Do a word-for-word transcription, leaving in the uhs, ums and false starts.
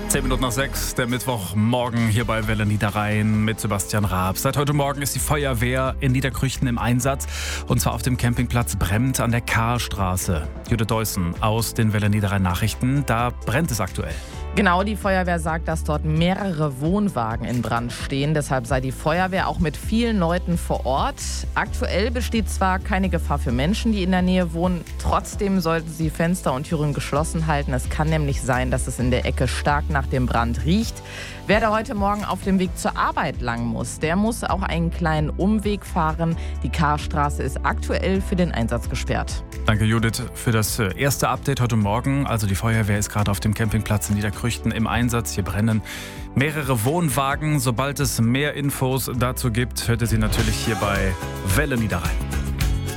Zehn Minuten nach sechs, der Mittwochmorgen hier bei Welle Niederrhein mit Sebastian Raab. Seit heute Morgen ist die Feuerwehr in Niederkrüchten im Einsatz, und zwar auf dem Campingplatz Bremmt an der Karstraße. Judith Deussen aus den Welle Niederrhein Nachrichten, da brennt es aktuell. Genau, die Feuerwehr sagt, dass dort mehrere Wohnwagen in Brand stehen. Deshalb sei die Feuerwehr auch mit vielen Leuten vor Ort. Aktuell besteht zwar keine Gefahr für Menschen, die in der Nähe wohnen. Trotzdem sollten sie Fenster und Türen geschlossen halten. Es kann nämlich sein, dass es in der Ecke stark nach dem Brand riecht. Wer da heute Morgen auf dem Weg zur Arbeit lang muss, der muss auch einen kleinen Umweg fahren. Die Karstraße ist aktuell für den Einsatz gesperrt. Danke, Judith, für das erste Update heute Morgen. Also die Feuerwehr ist gerade auf dem Campingplatz in Niederkrüchten im Einsatz. Hier brennen mehrere Wohnwagen. Sobald es mehr Infos dazu gibt, hört ihr sie natürlich hier bei Welle Niederrhein.